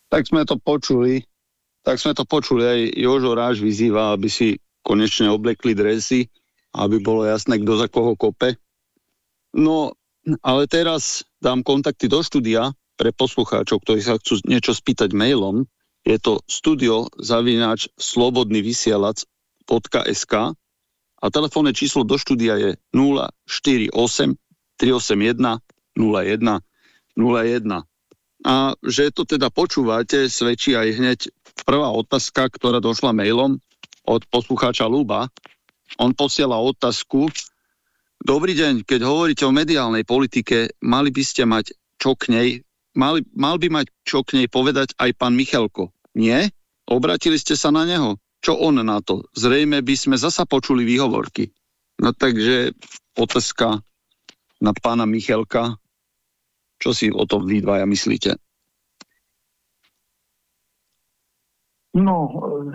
Tak sme to počuli. Aj Jožo Ráš vyzýva, aby si konečne oblekli dresy, aby bolo jasné, kto za koho kope. No, ale teraz dám kontakty do štúdia pre poslucháčov, ktorí sa chcú niečo spýtať mailom. Je to studio@slobodnyvysielac.sk a telefónne číslo do štúdia je 048 381 01 01. A že to teda počúvate, svedčí aj hneď prvá otázka, ktorá došla mailom od poslucháča Ľuba. On posiela otázku: Dobrý deň, keď hovoríte o mediálnej politike, mali by ste mať čo k nej, mal by mať čo k nej povedať aj pán Michalko. Nie? Obratili ste sa na neho? Čo on na to? Zrejme by sme zasa počuli výhovorky. No takže otázka na pána Michalka. Čo si o tom vy dvaja myslíte? No,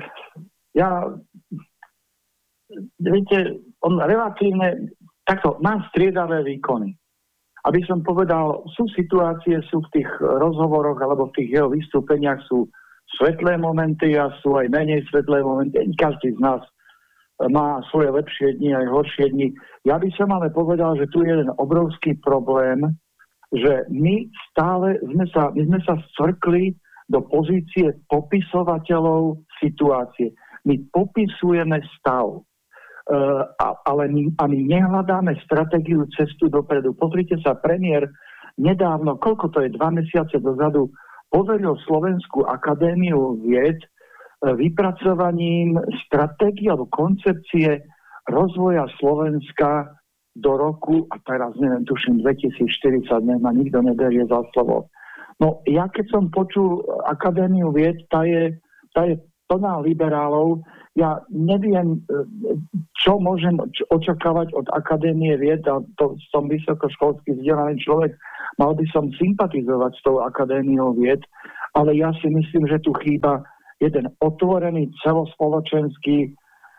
viete, on relatívne, takto, má striedavé výkony. Aby som povedal, sú situácie, sú v tých rozhovoroch alebo v tých jeho vystúpeniach sú svetlé momenty a sú aj menej svetlé momenty. Každý z nás má svoje lepšie dni aj horšie dni. Ja by som ale povedal, že tu je jeden obrovský problém, že my sme sa scvrkli do pozície popisovateľov situácie. My popisujeme stav, ale my nehľadáme stratégiu cestu dopredu. Pozrite sa, premiér nedávno, koľko to je, 2 mesiace dozadu, poveril Slovenskú akadémiu vied vypracovaním stratégie alebo koncepcie rozvoja Slovenska do roku, a teraz neviem, tuším 2040, ma nikto neberie za slovo. No ja keď som počul Akadémiu vied, tá je plná liberálov, ja neviem, čo môžem očakávať od Akadémie vied, a to som vysokoškolský vzdelaný človek, mal by som sympatizovať s tou Akadémiou vied, ale ja si myslím, že tu chýba jeden otvorený celospoločenský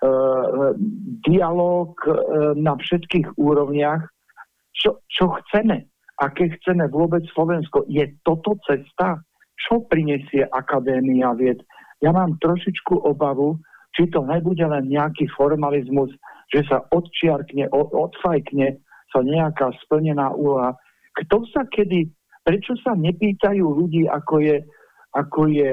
dialóg na všetkých úrovniach, čo chceme, aké chceme vôbec Slovensko. Je toto cesta? Čo prinesie Akadémia vied? Ja mám trošičku obavu, či to nebude len nejaký formalizmus, že sa odčiarkne, odfajkne sa nejaká splnená úloha. Prečo sa nepýtajú ľudí, ako je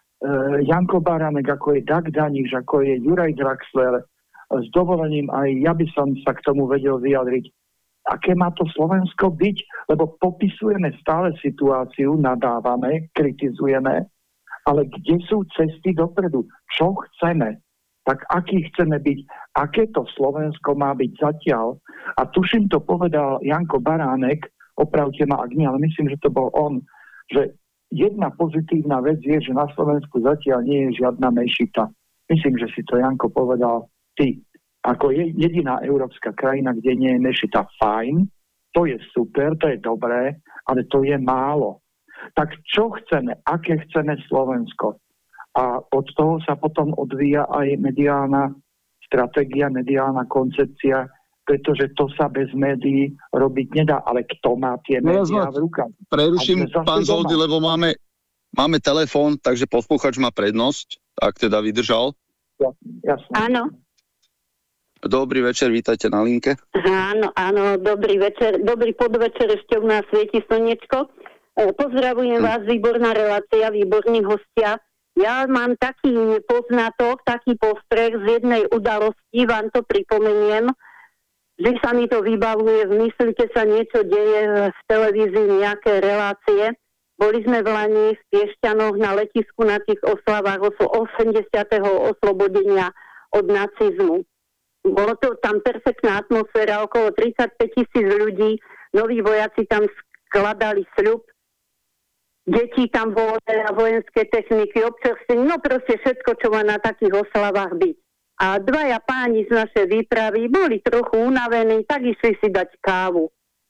Janko Baránek, ako je Dag Daniš, ako je Juraj Draxler, s dovolením aj ja by som sa k tomu vedel vyjadriť. Aké má to Slovensko byť? Lebo popisujeme stále situáciu, nadávame, kritizujeme, ale kde sú cesty dopredu? Čo chceme? Tak aký chceme byť? Aké to Slovensko má byť zatiaľ? A tuším, to povedal Janko Baránek, opravte ma, ak nie, ale myslím, že to bol on, že jedna pozitívna vec je, že na Slovensku zatiaľ nie je žiadna mešita. Myslím, že si to Janko povedal ty. Ako je jediná európska krajina, kde nie je mešita. Fajn, to je super, to je dobré, ale to je málo. Tak čo chceme? Aké chceme Slovensko? A od toho sa potom odvíja aj mediálna stratégia, mediálna koncepcia, pretože to sa bez médií robiť nedá. Ale kto má tie médiá v rukách? Preruším, pán Zoldy, lebo máme telefón, takže posluchač má prednosť, ak teda vydržal. Jasne. Áno. Dobrý večer, vítajte na linke. Áno, dobrý večer. Dobrý podvečer, ešte u nás svieti slniečko. Pozdravujem vás, výborná relácia, výborní hostia. Ja mám taký poznatok, taký postreh z jednej udalosti, vám to pripomeniem, že sa mi to vybavuje, myslíte sa, niečo deje v televízii, nejaké relácie. Boli sme v Lani v Piešťanoch na letisku na tých oslavách 80. oslobodenia od nacizmu. Bolo to tam perfektná atmosféra, okolo 35 000 ľudí, noví vojaci tam skladali sľub, deti tam bolo, vojenské techniky, občerstvenie, no proste všetko, čo má na takých oslavách byť. A dvaja páni z našej výpravy boli trochu unavení, tak išli si dať kávu.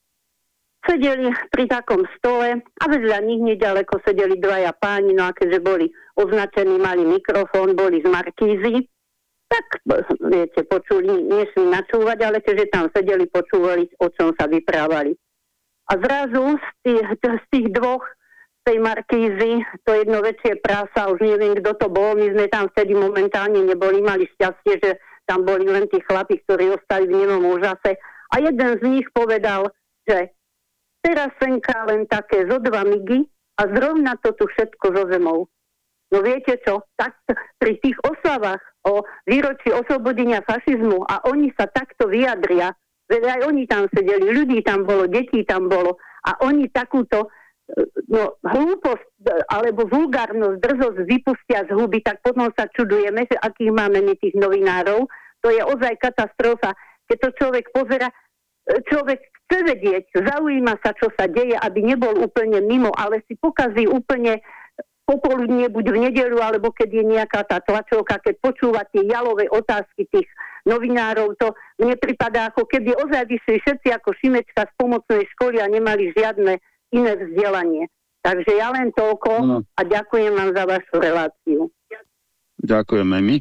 Sedeli pri takom stole a vedľa nich nedaleko sedeli dvaja páni, no a keďže boli označení, mali mikrofón, boli z markízy, tak, viete, počuli, nešli načúvať, ale keďže tam sedeli, počúvali, o čom sa vyprávali. A zrazu z tých dvoch tej Markízy, to jedno väčšie prása, už neviem, kto to bol, my sme tam vtedy momentálne neboli, mali šťastie, že tam boli len tí chlapi, ktorí ostali v nemom úžase. A jeden z nich povedal, že teraz senká len také zo 2 migy a zrovna to tu všetko zo zemou. No viete čo, tak pri tých oslavách o výročí oslobodenia fašizmu a oni sa takto vyjadria, veď aj oni tam sedeli, ľudí tam bolo, detí tam bolo a oni takúto hlúposť alebo vulgárnosť, drzosť vypustia z huby, tak potom sa čudujeme, že akých máme my tých novinárov. To je ozaj katastrofa. Keď to človek pozera, človek chce vedieť, zaujíma sa, čo sa deje, aby nebol úplne mimo, ale si pokazí úplne popoludne, buď v nedeľu, alebo keď je nejaká tá tlačovka, keď počúva tie jalové otázky tých novinárov, to mne pripadá, ako keby ozaj vyšli všetci ako Šimečka z pomocnej školy a nemali žiadne iné vzdelanie. Takže ja len toľko a ďakujem vám za vašu reláciu. Ďakujeme my.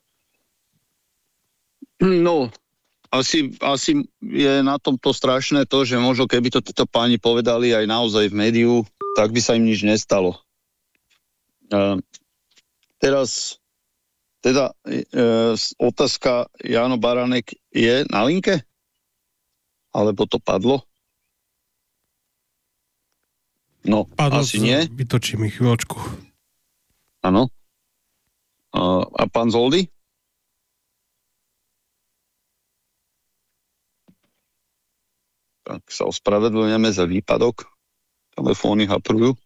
No, asi je na tomto strašné to, že možno keby to títo páni povedali aj naozaj v médiu, tak by sa im nič nestalo. Teraz teda otázka Jano Baranek je na linke? Alebo to padlo? No, padlo, asi nie. Vytočím ich chvíľočku. Áno. A pán Zoldy? Tak sa ospravedlňujeme za výpadok. Telefóny haprujú.